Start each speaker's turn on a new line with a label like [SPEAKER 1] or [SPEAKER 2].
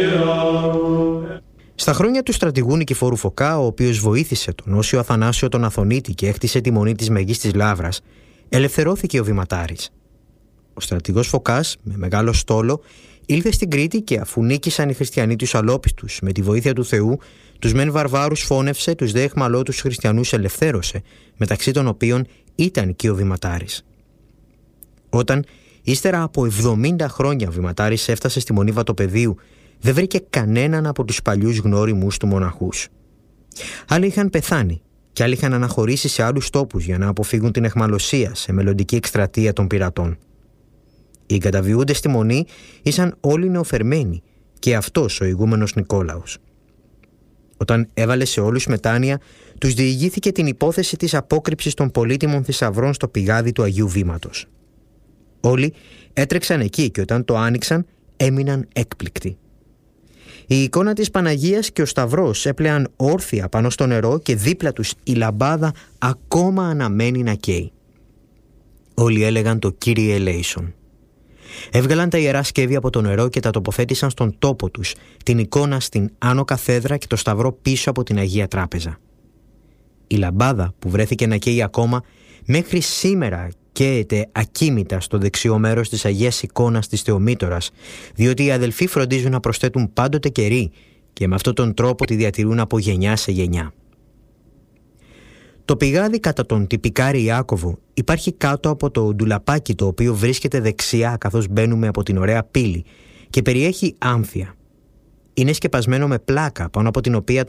[SPEAKER 1] Στα χρόνια του στρατηγού Νικηφόρου Φωκά, ο οποίος βοήθησε τον Όσιο Αθανάσιο τον Αθωνίτη και έκτισε τη μονή της Μεγίστης Λαύρας, ελευθερώθηκε ο Βηματάρης. Ο στρατηγός Φωκάς, με μεγάλο στόλο, ήλθε στην Κρήτη και αφού νίκησαν οι χριστιανοί τους αλόπιστους με τη βοήθεια του Θεού, τους μεν βαρβάρους φώνευσε, τους δε αιχμαλώτους χριστιανούς ελευθέρωσε, μεταξύ των οποίων ήταν και ο Βηματάρης. Όταν, ύστερα από 70 χρόνια, ο Βηματάρης έφτασε στη Μονή Βατοπεδίου, δεν βρήκε κανέναν από τους παλιούς γνώριμους του μοναχούς. Άλλοι είχαν πεθάνει και άλλοι είχαν αναχωρήσει σε άλλους τόπους για να αποφύγουν την αιχμαλωσία σε μελλοντική εκστρατεία των πειρατών. Οι εγκαταβιούντες στη Μονή ήσαν όλοι νεοφερμένοι και αυτός ο ηγούμενος Νικόλαος. Όταν έβαλε σε όλους μετάνοια, τους διηγήθηκε την υπόθεση της απόκρυψης των πολύτιμων θησαυρών στο πηγάδι του Αγίου Βήματος. Όλοι έτρεξαν εκεί και όταν το άνοιξαν έμειναν έκπληκτοι. Η εικόνα της Παναγίας και ο Σταυρός έπλεαν όρθια πάνω στο νερό και δίπλα τους η λαμπάδα ακόμα αναμένει να καίει. Όλοι έλεγαν το Κύριε ελέησον. Έβγαλαν τα ιερά σκεύη από το νερό και τα τοποθέτησαν στον τόπο τους, την εικόνα στην άνω καθέδρα και το Σταυρό πίσω από την Αγία Τράπεζα. Η λαμπάδα που βρέθηκε να καίει ακόμα μέχρι σήμερα καίεται ακίμητα στο δεξιό μέρος της Αγίας Εικόνας της Θεομήτωρας, διότι οι αδελφοί φροντίζουν να προσθέτουν πάντοτε κερί και με αυτόν τον τρόπο τη διατηρούν από γενιά σε γενιά. Το πηγάδι κατά τον Τυπικάρη Ιάκωβο υπάρχει κάτω από το ντουλαπάκι, το οποίο βρίσκεται δεξιά καθώς μπαίνουμε από την ωραία πύλη και περιέχει άμφια. Είναι σκεπασμένο με πλάκα πάνω από την οποία